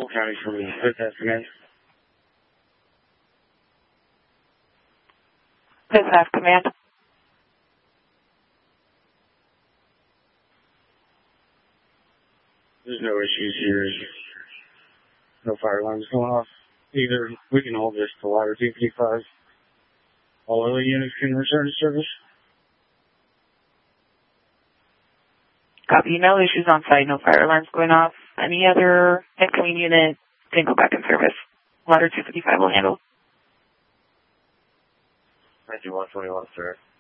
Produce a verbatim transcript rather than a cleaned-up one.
Full County from the fifth estimate. fifth F Command. There's no issues here. No fire alarms going off. Either we can hold this to ladder two fifty-five. All other units can return to service. Copy. No issues on site. No fire alarms going off. Any other incoming unit can go back in service. Ladder two fifty-five will handle. ninety-one twenty-one, sir.